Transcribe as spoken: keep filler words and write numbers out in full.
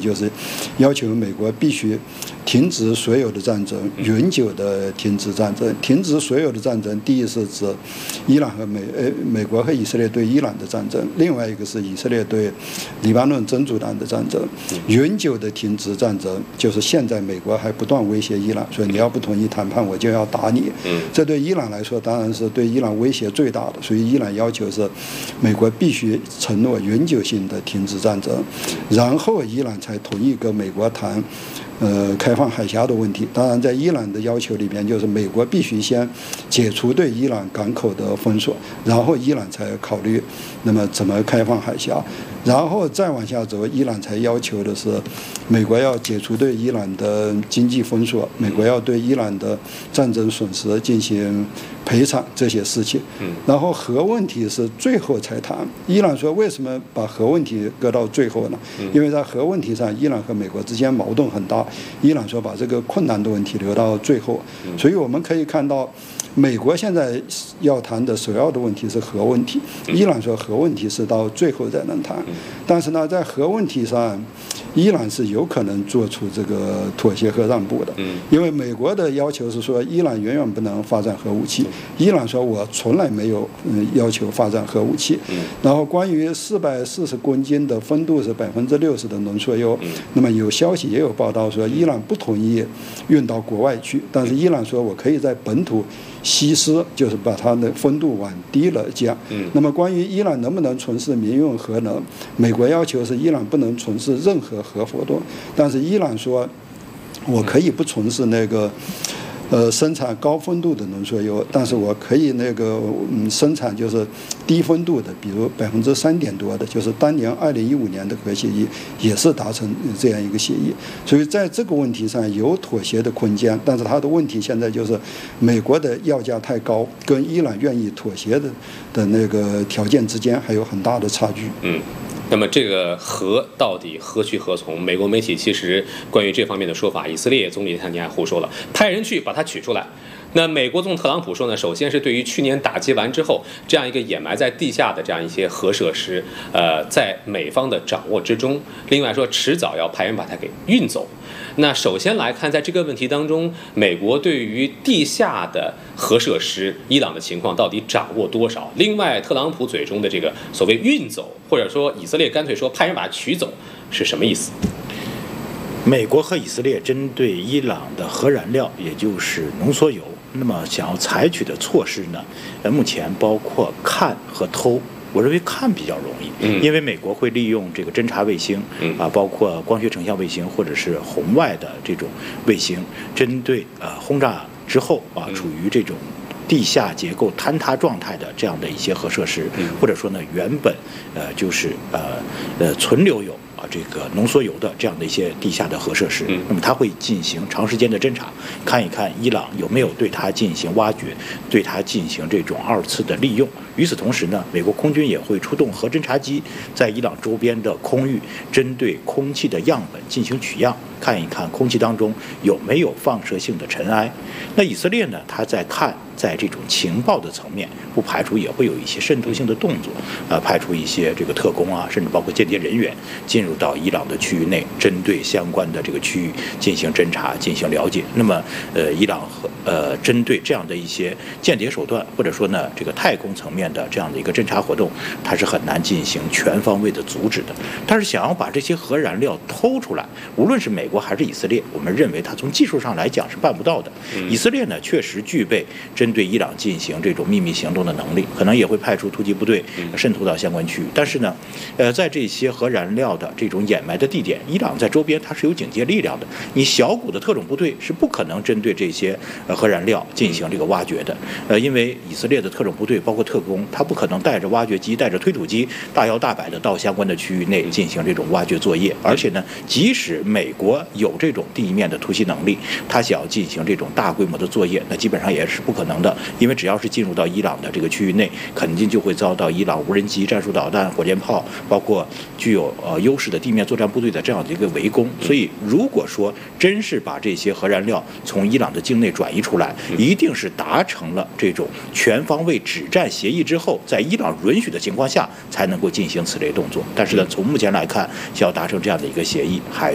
就是要求美国必须停止所有的战争，永久的停止战争。停止所有的战争，第一是指伊朗和美呃美国和以色列对伊朗的战争，另外一个是以色列对黎巴嫩真主党的战争。永久的停止战争就是现在美国还不断威胁伊朗，说你要不同意谈判，我就要打你。这对伊朗来说当然是对伊朗威胁最大的，所以伊朗要求是美国必须承诺永久性的停止战争，然后伊朗才同意跟美国谈呃，开放海峡的问题。当然在伊朗的要求里边，就是美国必须先解除对伊朗港口的封锁，然后伊朗才考虑那么怎么开放海峡，然后再往下走，伊朗才要求的是美国要解除对伊朗的经济封锁，美国要对伊朗的战争损失进行赔偿这些事情。然后核问题是最后才谈。伊朗说为什么把核问题搁到最后呢？因为在核问题上，伊朗和美国之间矛盾很大。伊朗说把这个困难的问题留到最后，所以我们可以看到，美国现在要谈的首要的问题是核问题，伊朗说核问题是到最后才能谈。但是呢，在核问题上，伊朗是有可能做出这个妥协和让步的，因为美国的要求是说伊朗远远不能发展核武器，伊朗说我从来没有嗯要求发展核武器。然后关于四百四十公斤的风度是百分之六十的浓缩铀，那么有消息也有报道说伊朗不同意运到国外去，但是伊朗说我可以在本土稀释，就是把它的风度往低了降。那么关于伊朗能不能从事民用核能，美国要求是伊朗不能从事任何核活动，但是伊朗说我可以不从事那个呃生产高风度的浓缩铀，但是我可以那个嗯生产就是低风度的，比如百分之三点多的，就是当年二零一五年的核协议也是达成这样一个协议，所以在这个问题上有妥协的空间，但是它的问题现在就是美国的要价太高，跟伊朗愿意妥协的的那个条件之间还有很大的差距。 嗯。那么这个核到底何去何从？美国媒体其实关于这方面的说法，以色列总理内塔尼亚胡说了，派人去把它取出来。那美国总统特朗普说呢，首先是对于去年打击完之后这样一个掩埋在地下的这样一些核设施，呃，在美方的掌握之中。另外说，迟早要派人把它给运走。那首先来看，在这个问题当中，美国对于地下的核设施，伊朗的情况到底掌握多少？另外，特朗普嘴中的这个所谓运走，或者说以色列干脆说派人把它取走，是什么意思？ 美国和以色列针对伊朗的核燃料，也就是浓缩铀，那么想要采取的措施呢，呃，目前包括看和偷。我认为看比较容易，因为美国会利用这个侦察卫星啊，包括光学成像卫星或者是红外的这种卫星，针对呃轰炸之后啊，处于这种地下结构坍塌状态的这样的一些核设施，或者说呢原本呃就是呃呃存留有啊这个浓缩铀的这样的一些地下的核设施，那么它会进行长时间的侦查，看一看伊朗有没有对它进行挖掘，对它进行这种二次的利用。与此同时呢，美国空军也会出动核侦察机，在伊朗周边的空域针对空气的样本进行取样，看一看空气当中有没有放射性的尘埃。那以色列呢，它在看在这种情报的层面，不排除也会有一些渗透性的动作，呃，派出一些这个特工啊，甚至包括间谍人员进入到伊朗的区域内，针对相关的这个区域进行侦查、进行了解。那么，呃，伊朗和呃针对这样的一些间谍手段，或者说呢这个太空层面的这样的一个侦察活动，它是很难进行全方位的阻止的。但是想要把这些核燃料偷出来，无论是美国还是以色列，我们认为它从技术上来讲是办不到的。以色列呢确实具备针对伊朗进行这种秘密行动的能力，可能也会派出突击部队渗透到相关区域。但是呢，呃，在这些核燃料的这种掩埋的地点，伊朗在周边它是有警戒力量的。你小股的特种部队是不可能针对这些呃核燃料进行这个挖掘的，呃，因为以色列的特种部队包括特工，他不可能带着挖掘机、带着推土机大摇大摆的到相关的区域内进行这种挖掘作业。而且呢，即使美国有这种地面的突袭能力，他想要进行这种大规模的作业，那基本上也是不可能的。因为只要是进入到伊朗的这个区域内，肯定就会遭到伊朗无人机、战术导弹、火箭炮，包括具有呃优势的地面作战部队的这样的一个围攻。所以，如果说真是把这些核燃料从伊朗的境内转移出来，一定是达成了这种全方位止战协议之后，在伊朗允许的情况下，才能够进行此类动作。但是呢，从目前来看，要达成这样的一个协议，还